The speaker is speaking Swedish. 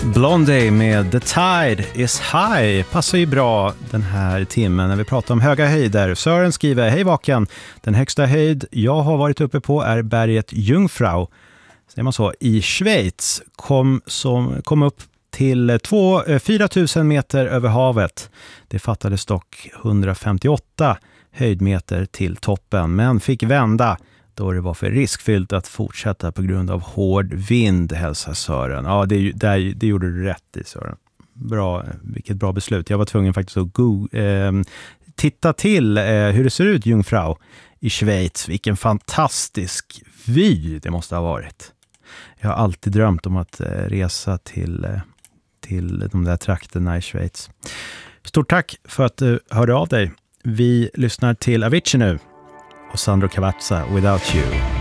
Blondie med The Tide is High passar ju bra den här timmen när vi pratar om höga höjder. Sören skriver: hej Vaken, den högsta höjd jag har varit uppe på är berget Jungfrau, säger man så, i Schweiz. Kom upp till 4 000 meter över havet. Det fattades dock 158 höjdmeter till toppen, men fick vända då det var för riskfyllt att fortsätta på grund av hård vind, hälsar Sören. Ja, det gjorde du rätt i, Sören. Bra, vilket bra beslut. Jag var tvungen faktiskt att titta till hur det ser ut Jungfrau i Schweiz. Vilken fantastisk vy det måste ha varit. Jag har alltid drömt om att resa till de där trakterna i Schweiz. Stort tack för att du hörde av dig. Vi lyssnar till Avicii nu och Sandro Cavazza, Without You.